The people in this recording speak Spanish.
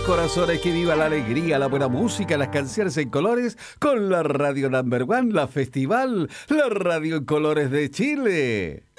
corazones, que viva la alegría, la buena música, las canciones en colores con la Radio Number One, la Festival, la radio en colores de Chile.